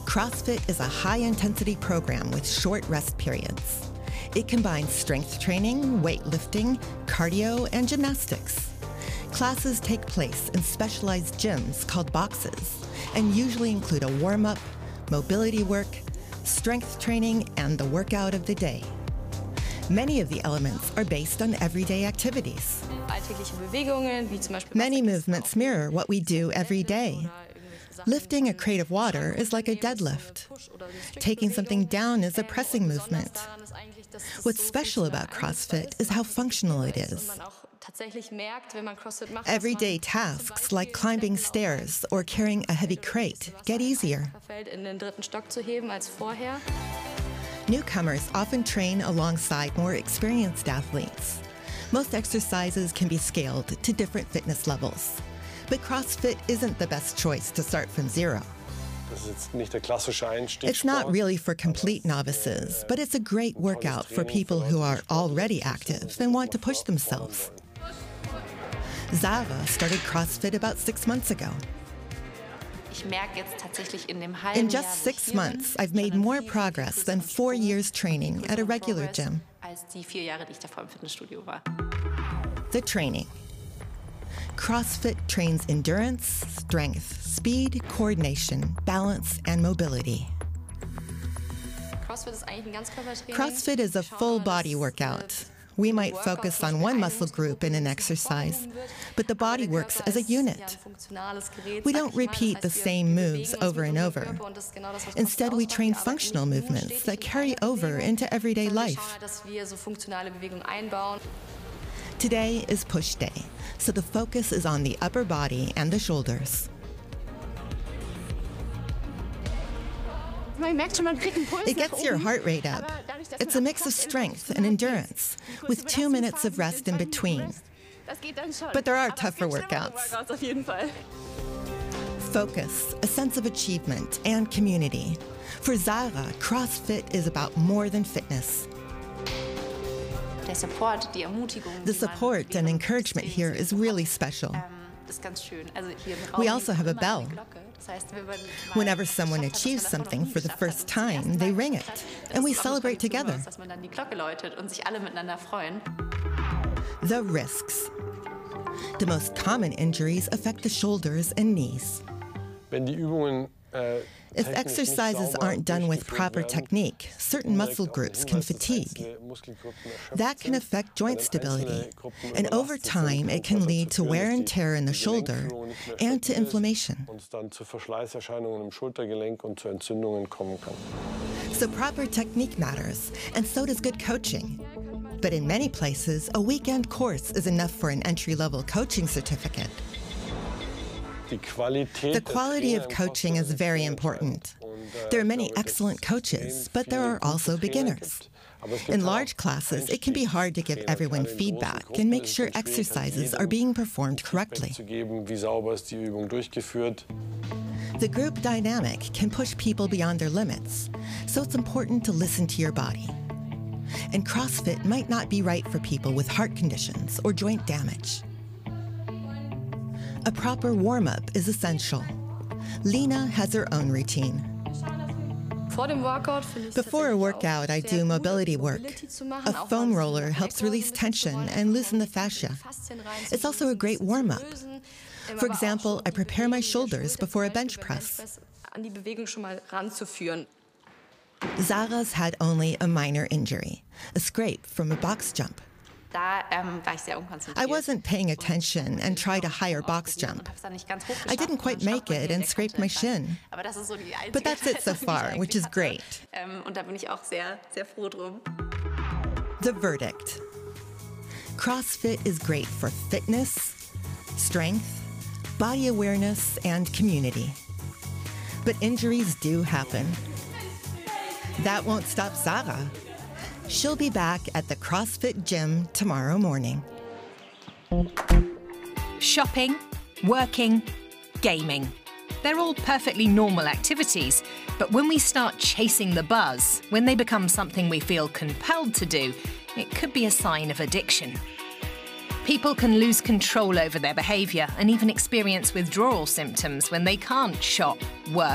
CrossFit is a high-intensity program with short rest periods. It combines strength training, weightlifting, cardio, and gymnastics. Classes take place in specialized gyms called boxes and usually include a warm-up, mobility work, strength training, and the workout of the day. Many of the elements are based on everyday activities. Many movements mirror what we do every day. Lifting a crate of water is like a deadlift. Taking something down is a pressing movement. What's special about CrossFit is how functional it is. Everyday tasks like climbing stairs or carrying a heavy crate get easier. Newcomers often train alongside more experienced athletes. Most exercises can be scaled to different fitness levels. But CrossFit isn't the best choice to start from zero. It's not really for complete novices, but it's a great workout for people who are already active and want to push themselves. Sarah started CrossFit about 6 months ago. In just 6 months, I've made more progress than 4 years training at a regular gym. The training. CrossFit trains endurance, strength, speed, coordination, balance, and mobility. CrossFit is a full body workout. We might focus on one muscle group in an exercise, but the body works as a unit. We don't repeat the same moves over and over. Instead, we train functional movements that carry over into everyday life. Today is push day, so the focus is on the upper body and the shoulders. It gets your heart rate up. It's a mix of strength and endurance, with 2 minutes of rest in between. But there are tougher workouts. Focus, a sense of achievement, and community. For Sarah, CrossFit is about more than fitness. The support and encouragement here is really special. We also have a bell. Whenever someone achieves something for the first time, they ring it, and we celebrate together. The risks. The most common injuries affect the shoulders and knees. If exercises aren't done with proper technique, certain muscle groups can fatigue. That can affect joint stability, and over time it can lead to wear and tear in the shoulder and to inflammation. So proper technique matters, and so does good coaching. But in many places, a weekend course is enough for an entry-level coaching certificate. The quality of coaching is very important. There are many excellent coaches, but there are also beginners. In large classes, it can be hard to give everyone feedback and make sure exercises are being performed correctly. The group dynamic can push people beyond their limits, so it's important to listen to your body. And CrossFit might not be right for people with heart conditions or joint damage. A proper warm-up is essential. Lena has her own routine. Before a workout, I do mobility work. A foam roller helps release tension and loosen the fascia. It's also a great warm-up. For example, I prepare my shoulders before a bench press. Sarah's had only a minor injury, a scrape from a box jump. I wasn't paying attention and tried a higher box jump. I didn't quite make it and scraped my shin. But that's it so far, which is great. The verdict. CrossFit is great for fitness, strength, body awareness, and community. But injuries do happen. That won't stop Sarah. She'll be back at the CrossFit gym tomorrow morning. Shopping, working, gaming. They're all perfectly normal activities, but when we start chasing the buzz, when they become something we feel compelled to do, it could be a sign of addiction. People can lose control over their behaviour and even experience withdrawal symptoms when they can't shop, work,